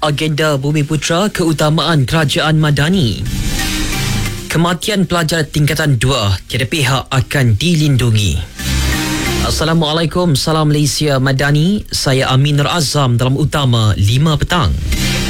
Agenda Bumiputra keutamaan kerajaan Madani. Kematian pelajar tingkatan 2 tiada pihak akan dilindungi. Assalamualaikum, salam Malaysia Madani. Saya Amin Nur Azam dalam Utama 5 petang.